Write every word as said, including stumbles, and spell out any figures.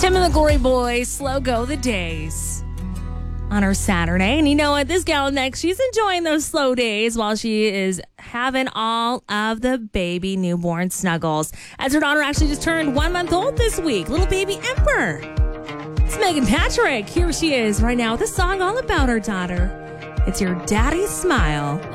Tim and the Glory Boys, slow go the days on her Saturday. And you know what? This gal next, she's enjoying those slow days while she is having all of the baby newborn snuggles. As her daughter actually just turned one month old this week. Little baby Emperor. It's Megan Patrick. Here she is right now with a song all about her daughter. It's Your Daddy's Smile.